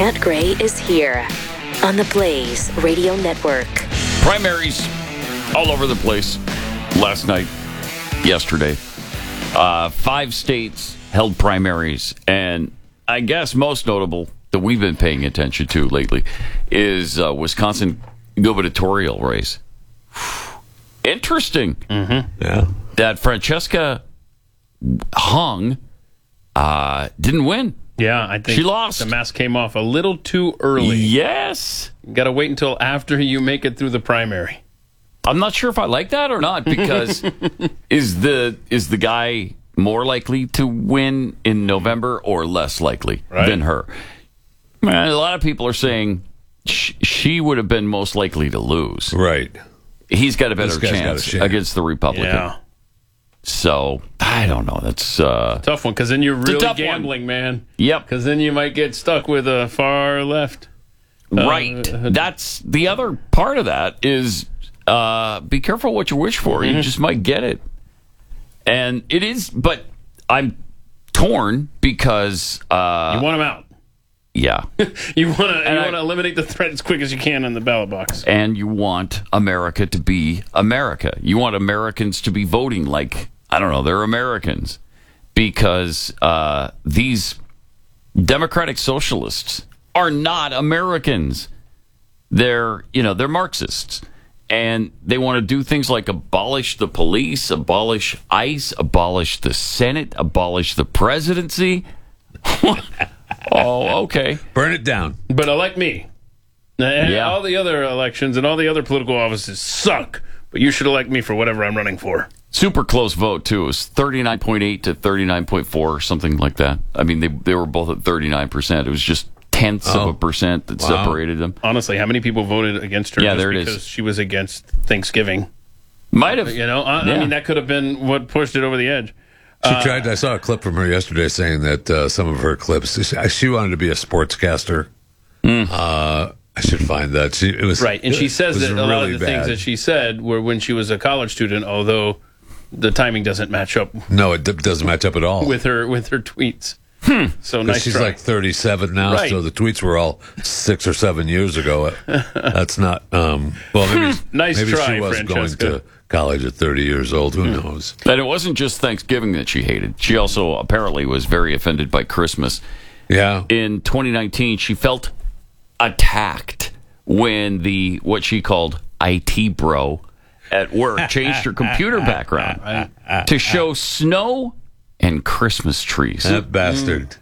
Pat Gray is here on the Blaze Radio Network. Primaries all over the place last night, yesterday. 5 states held primaries, and I guess most notable that we've been paying attention to lately is Wisconsin gubernatorial race. Interesting. Mm-hmm. Yeah. That Francesca Hung didn't win. Yeah, I think she lost. The mask came off a little too early. Yes. Got to wait until after you make it through the primary. I'm not sure if I like that or not, because is the guy more likely to win in November or less likely than her? Man, a lot of people are saying she would have been most likely to lose. Right. He's got a better chance against the Republican. Yeah. So, I don't know. That's tough one, because then you're really gambling, man. Yep. Because then you might get stuck with a far left. Right. That's the other part of that is be careful what you wish for. Mm-hmm. You just might get it. And it is, but I'm torn because... you want him out. Yeah. you want to eliminate the threat as quick as you can in the ballot box. And you want America to be America. You want Americans to be voting like, I don't know, they're Americans. Because these democratic socialists are not Americans. They're Marxists. And they want to do things like abolish the police, abolish ICE, abolish the Senate, abolish the presidency. Oh, okay. Burn it down. But elect me. All the other elections and all the other political offices suck. But you should elect me for whatever I'm running for. Super close vote, too. It was 39.8 to 39.4 or something like that. I mean, they were both at 39%. It was just tenths of a percent that separated them. Honestly, how many people voted against her? Yeah, there it is. Because she was against Thanksgiving. Might have. I mean, that could have been what pushed it over the edge. She tried. I saw a clip from her yesterday saying that some of her clips. She wanted to be a sportscaster. I should find that. It was right, and she says that a lot of the things that she said were when she was a college student. Although the timing doesn't match up. No, it doesn't match up at all with her tweets. So nice. She's try. like 37 now, so the tweets were all 6 or 7 years ago. That's not. Well, maybe nice maybe try, she was Francesca. going to college at 30 years old. Who knows? And it wasn't just Thanksgiving that she hated. She also apparently was very offended by Christmas. Yeah. In 2019, she felt attacked when what she called IT bro at work changed her computer background to show snow and Christmas trees. That bastard.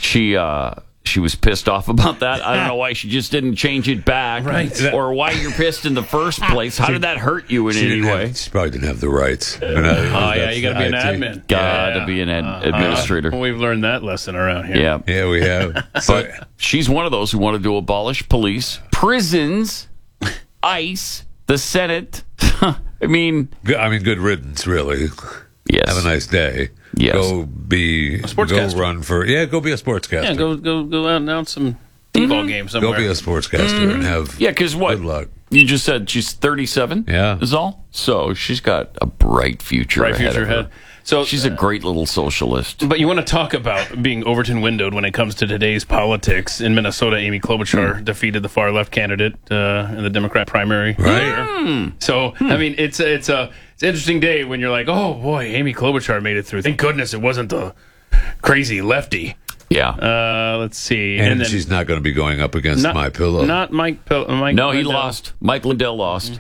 She was pissed off about that. I don't know why she just didn't change it back. Right. Or why you're pissed in the first place. How did that hurt you in any way? She probably didn't have the rights. You got to be an admin. Got to be an administrator. We've learned that lesson around here. Yeah, we have. But she's one of those who wanted to abolish police, prisons, ICE, the Senate. I mean, good riddance, really. Yes. Have a nice day. Yes. Go be a sportscaster. Go run for go be a sportscaster. Yeah, go out and announce some t-ball games somewhere. Go be a sportscaster and have because what? Good luck. You just said she's 37. Yeah, is all. So she's got a bright future. ahead. So she's a great little socialist. But you want to talk about being Overton windowed when it comes to today's politics. In Minnesota, Amy Klobuchar defeated the far left candidate in the Democrat primary. Right. So I mean, it's an interesting day when you're like, oh boy, Amy Klobuchar made it through. Thank goodness it wasn't the crazy lefty. Yeah. Let's see. And then, she's not going to be going up against My Pillow. Not Mike Pillow. No, he lost. Mike Lindell lost.